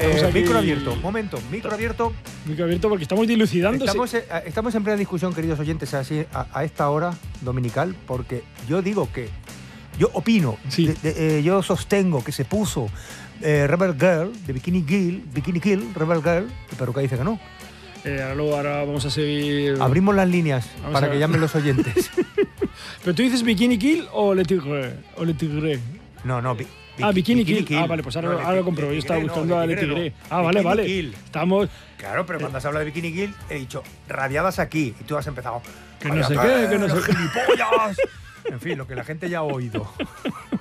Estamos aquí... Micro abierto, momento, micro abierto. Micro abierto porque estamos dilucidando. Estamos en plena discusión, queridos oyentes, así a esta hora dominical, porque yo digo que, yo opino, sí. Yo sostengo que se puso Rebel Girl, de Bikini Kill, Rebel Girl, pero que dice que no. Ahora vamos a seguir... Abrimos las líneas para que llamen los oyentes. ¿Pero tú dices Bikini Kill o Le Tigre? No, Bikini Kill. Ah, vale, pues ahora lo compro. Yo estaba buscando a Le Tigre. Ah, vale, vale. Kill. Estamos... Claro, pero cuando se habla de Bikini Kill, he dicho, radiadas aquí. Y tú has empezado... Que no sé qué, que no sé qué. ¡Gilipollas! En fin, lo que la gente ya ha oído.